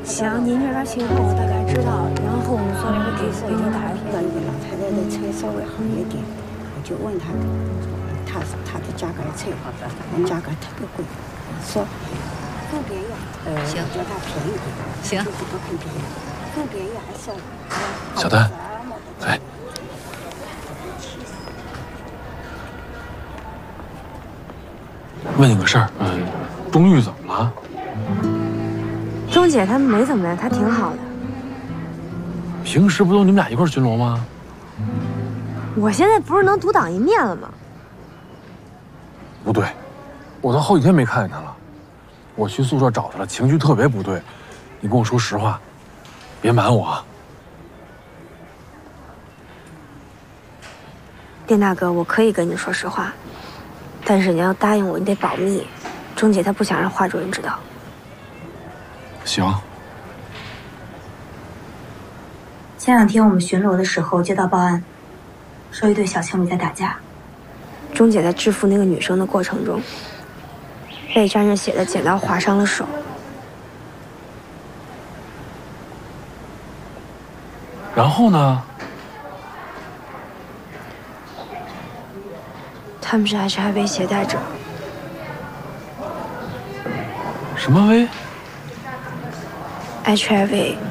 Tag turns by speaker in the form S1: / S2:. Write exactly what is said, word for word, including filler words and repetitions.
S1: 行，您这边情况我大概知道，然后我们所里会给所已经打
S2: 那个老太太的菜稍微好一点，我就问她，她她的价格菜好的，价格特别贵，说更便宜，呃，
S3: 行，
S2: 叫她便宜点，
S3: 行，
S2: 就是不更便宜，更便宜还是
S4: 小丹，哎。 问你个事儿，嗯，钟玉怎么了？
S1: 钟姐她没怎么样，她挺好的。
S4: 平时不都你们俩一块巡逻吗？
S1: 我现在不是能独当一面了吗？
S4: 不对，我都好几天没看见她了。我去宿舍找她了，情绪特别不对。你跟我说实话，别瞒我啊。
S1: 丁大哥，我可以跟你说实话。 但是你要答应我，你得保密。钟姐她不想让华主任知道。
S4: 行。
S5: 前两天我们巡逻的时候接到报案，说一对小情侣在打架。
S1: 钟姐在制服那个女生的过程中，被沾着血的剪刀划伤了手。
S4: 然后呢？
S1: 他们是 H I V 携带者。
S4: 什么 V？
S1: H I V